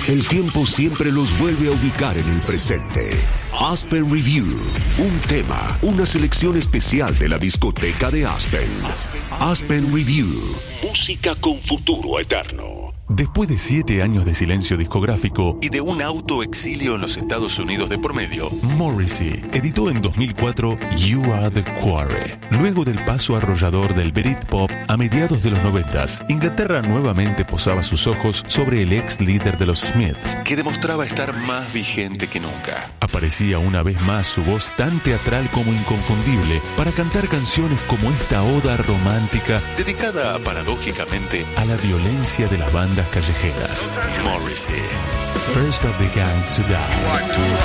El tiempo siempre los vuelve a ubicar en el presente. Aspen Review, un tema, una selección especial de la discoteca de Aspen. Aspen Review, música con futuro eterno. Después de 7 años de silencio discográfico y de un autoexilio en los Estados Unidos de por medio, Morrissey editó en 2004 You Are the Quarry. Luego del paso arrollador del Britpop a mediados de los 90s, Inglaterra nuevamente posaba sus ojos sobre el ex líder de los Smiths, que demostraba estar más vigente que nunca. Aparecía una vez más su voz tan teatral como inconfundible para cantar canciones como esta oda romántica dedicada paradójicamente a la violencia de las bandas callejeras. Morrissey, First of the Gang to Die.